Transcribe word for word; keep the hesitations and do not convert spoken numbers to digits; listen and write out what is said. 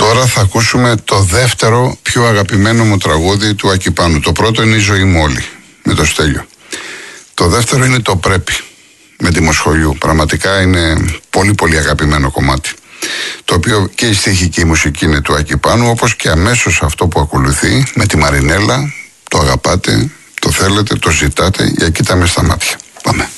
Τώρα θα ακούσουμε το δεύτερο πιο αγαπημένο μου τραγούδι του Άκη Πάνου. Το πρώτο είναι η ζωή μου όλη, με το Στέλιο. Το δεύτερο είναι το Πρέπει, με τη Μοσχολιού. Πραγματικά είναι πολύ πολύ αγαπημένο κομμάτι. Το οποίο και η στίχη και η μουσική είναι του Άκη Πάνου, όπως και αμέσως αυτό που ακολουθεί με τη Μαρινέλα. Το αγαπάτε, το θέλετε, το ζητάτε, για κοίτα με στα μάτια. Πάμε.